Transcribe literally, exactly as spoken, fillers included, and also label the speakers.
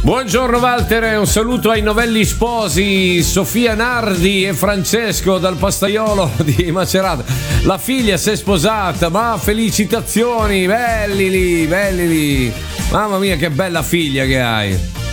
Speaker 1: Buongiorno Walter, e un saluto ai novelli sposi Sofia Nardi e Francesco dal Pastaiolo di Macerata. La figlia si è sposata, ma felicitazioni, belli lì, belli lì. Mamma mia, che bella figlia che hai.